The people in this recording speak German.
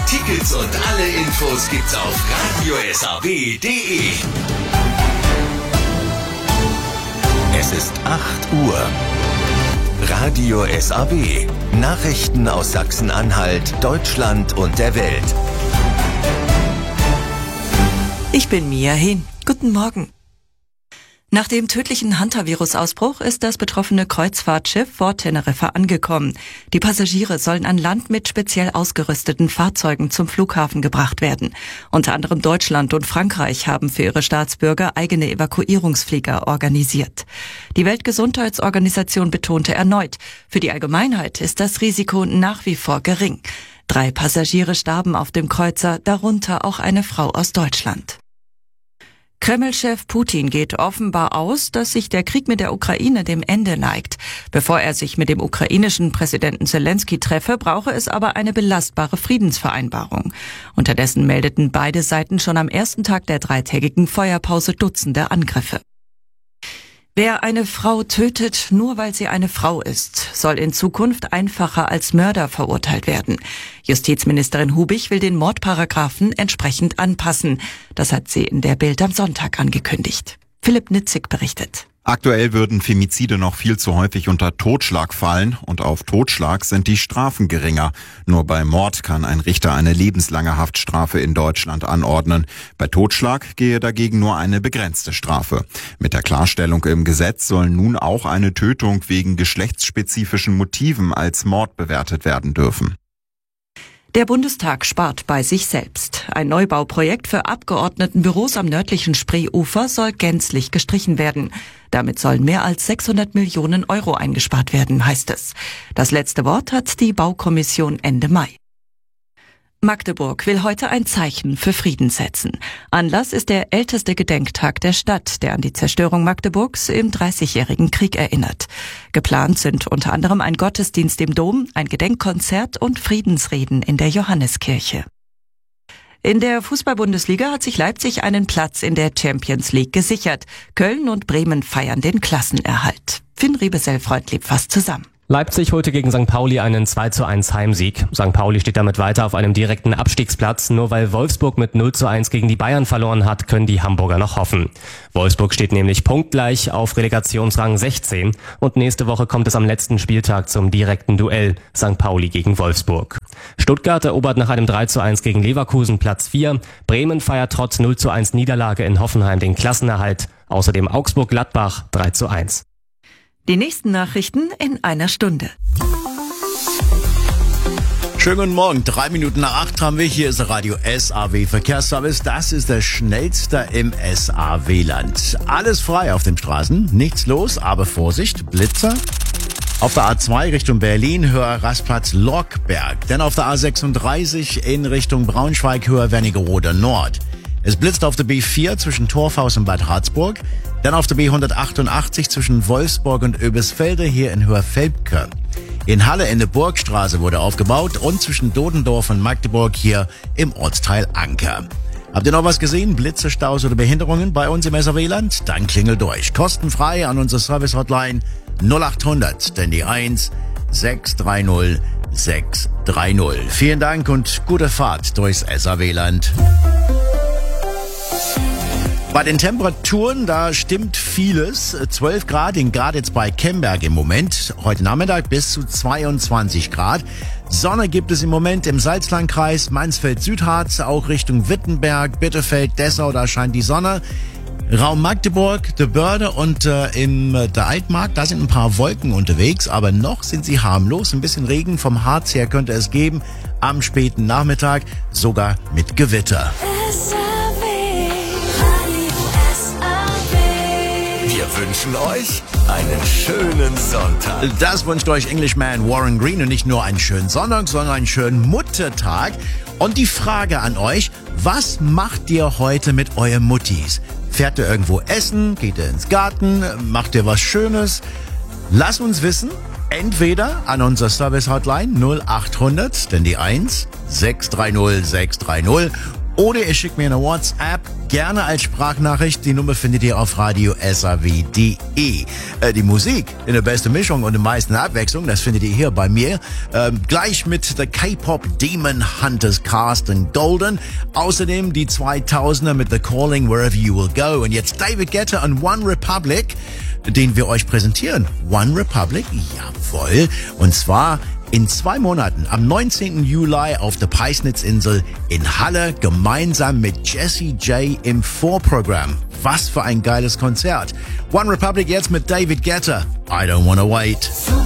Tickets und alle Infos gibt's auf radiosaw.de. Es ist 8 Uhr. Radio SAW. Nachrichten aus Sachsen-Anhalt, Deutschland und der Welt. Ich bin Mia Hehn. Guten Morgen. Nach dem tödlichen Hantavirus-Ausbruch ist das betroffene Kreuzfahrtschiff vor Teneriffa angekommen. Die Passagiere sollen an Land mit speziell ausgerüsteten Fahrzeugen zum Flughafen gebracht werden. Unter anderem Deutschland und Frankreich haben für ihre Staatsbürger eigene Evakuierungsflieger organisiert. Die Weltgesundheitsorganisation betonte erneut, für die Allgemeinheit ist das Risiko nach wie vor gering. 3 Passagiere starben auf dem Kreuzer, darunter auch eine Frau aus Deutschland. Kreml-Chef Putin geht offenbar aus, dass sich der Krieg mit der Ukraine dem Ende neigt. Bevor er sich mit dem ukrainischen Präsidenten Zelensky treffe, brauche es aber eine belastbare Friedensvereinbarung. Unterdessen meldeten beide Seiten schon am ersten Tag der 3-tägigen Feuerpause Dutzende Angriffe. Wer eine Frau tötet, nur weil sie eine Frau ist, soll in Zukunft einfacher als Mörder verurteilt werden. Justizministerin Hubich will den Mordparagraphen entsprechend anpassen. Das hat sie in der Bild am Sonntag angekündigt. Philipp Nitzig berichtet. Aktuell würden Femizide noch viel zu häufig unter Totschlag fallen und auf Totschlag sind die Strafen geringer. Nur bei Mord kann ein Richter eine lebenslange Haftstrafe in Deutschland anordnen. Bei Totschlag gehe dagegen nur eine begrenzte Strafe. Mit der Klarstellung im Gesetz soll nun auch eine Tötung wegen geschlechtsspezifischen Motiven als Mord bewertet werden dürfen. Der Bundestag spart bei sich selbst. Ein Neubauprojekt für Abgeordnetenbüros am nördlichen Spreeufer soll gänzlich gestrichen werden. Damit sollen mehr als 600 Millionen Euro eingespart werden, heißt es. Das letzte Wort hat die Baukommission Ende Mai. Magdeburg will heute ein Zeichen für Frieden setzen. Anlass ist der älteste Gedenktag der Stadt, der an die Zerstörung Magdeburgs im 30-jährigen Krieg erinnert. Geplant sind unter anderem ein Gottesdienst im Dom, ein Gedenkkonzert und Friedensreden in der Johanneskirche. In der Fußball-Bundesliga hat sich Leipzig einen Platz in der Champions League gesichert. Köln und Bremen feiern den Klassenerhalt. Finn Riebesell-Freundlieb fasst zusammen. Leipzig holte gegen St. Pauli einen 2:1 Heimsieg. St. Pauli steht damit weiter auf einem direkten Abstiegsplatz. Nur weil Wolfsburg mit 0:1 gegen die Bayern verloren hat, können die Hamburger noch hoffen. Wolfsburg steht nämlich punktgleich auf Relegationsrang 16 und nächste Woche kommt es am letzten Spieltag zum direkten Duell St. Pauli gegen Wolfsburg. Stuttgart erobert nach einem 3:1 gegen Leverkusen Platz 4. Bremen feiert trotz 0:1 Niederlage in Hoffenheim den Klassenerhalt. Außerdem Augsburg-Gladbach 3:1. Die nächsten Nachrichten in einer Stunde. Schönen guten Morgen, 3 Minuten nach 8 haben wir. Hier ist Radio SAW Verkehrsservice. Das ist der schnellste im SAW-Land. Alles frei auf den Straßen, nichts los, aber Vorsicht, Blitzer. Auf der A2 Richtung Berlin, höher Rastplatz Lockberg. Dann auf der A36 in Richtung Braunschweig, höher Wernigerode Nord. Es blitzt auf der B4 zwischen Torfhaus und Bad Harzburg. Dann auf der B188 zwischen Wolfsburg und Oebisfelde hier in Höherfelbke. In Halle in der Burgstraße wurde aufgebaut und zwischen Dodendorf und Magdeburg hier im Ortsteil Anker. Habt ihr noch was gesehen? Blitze, Staus oder Behinderungen bei uns im SAW-Land? Dann klingelt durch. Kostenfrei an unsere Service-Hotline 0800, denn die 1 630 630. Vielen Dank und gute Fahrt durchs SAW-Land. Bei den Temperaturen, da stimmt vieles. 12 Grad in Graditz bei Kemberg im Moment. Heute Nachmittag bis zu 22 Grad. Sonne gibt es im Moment im Salzlandkreis, Mansfeld-Südharz, auch Richtung Wittenberg, Bitterfeld, Dessau, da scheint die Sonne. Raum Magdeburg, der Börde und der Altmark, da sind ein paar Wolken unterwegs, aber noch sind sie harmlos. Ein bisschen Regen vom Harz her könnte es geben. Am späten Nachmittag sogar mit Gewitter. Wir wünschen euch einen schönen Sonntag. Das wünscht euch Englishman Warren Green und nicht nur einen schönen Sonntag, sondern einen schönen Muttertag. Und die Frage an euch, was macht ihr heute mit euren Muttis? Fährt ihr irgendwo essen? Geht ihr ins Garten? Macht ihr was Schönes? Lasst uns wissen. Entweder an unserer Service-Hotline 0800, denn die 1 630 630 Oder ihr schickt mir eine WhatsApp, gerne als Sprachnachricht. Die Nummer findet ihr auf radio SAW.de. Die Musik in der besten Mischung und der meisten Abwechslung, das findet ihr hier bei mir. Gleich mit der K-Pop Demon Hunters Carsten Golden. Außerdem die 2000er mit The Calling Wherever You Will Go. Und jetzt David Guetta und One Republic, den wir euch präsentieren. One Republic, jawohl. Und zwar in 2 Monaten, am 19. Juli auf der Peisnitzinsel in Halle, gemeinsam mit Jessie J im Vorprogramm. Was für ein geiles Konzert. One Republic jetzt mit David Guetta. I don't wanna wait.